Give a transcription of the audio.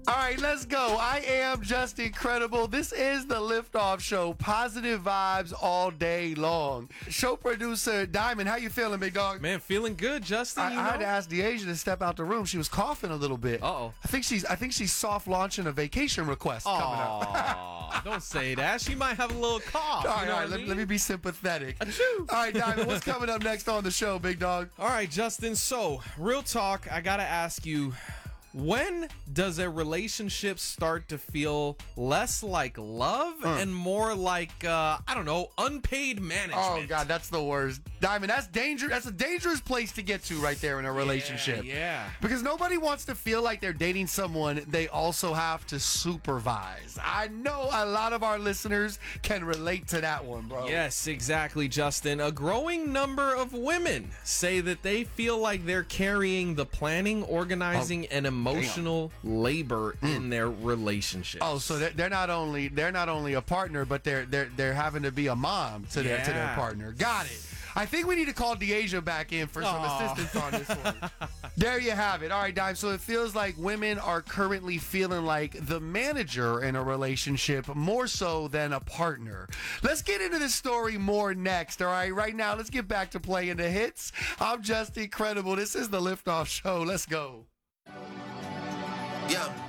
All right, let's go. I am just incredible. This is the Liftoff Show. Positive vibes all day long. Show producer Diamond, how you feeling, big dog? Man, feeling good, Justin. I had to ask Deasia to step out the room. She was coughing a little bit. Uh-oh. I think she's soft launching a vacation request coming up. Don't say that. She might have a little cough. All right, let me be sympathetic. Achoo. All right, Diamond, what's coming up next on the show, big dog? All right, Justin. So, real talk, I got to ask you, when does a relationship start to feel less like love and more like, unpaid management? Oh, God, that's the worst. Diamond, that's dangerous. That's a dangerous place to get to right there in a relationship. Yeah. Because nobody wants to feel like they're dating someone they also have to supervise. I know a lot of our listeners can relate to that one, bro. Yes, exactly, Justin. A growing number of women say that they feel like they're carrying the planning, organizing, and emotional labor in their relationship. Oh, so they're not only a partner, but they're having to be a mom to their partner. Got it. I think we need to call Deasia back in for some assistance on this one. There you have it. All right, Dime. So it feels like women are currently feeling like the manager in a relationship more so than a partner. Let's get into this story more next. All right, right now, let's get back to playing the hits. I'm just incredible. This is the Liftoff Show. Let's go. Yeah.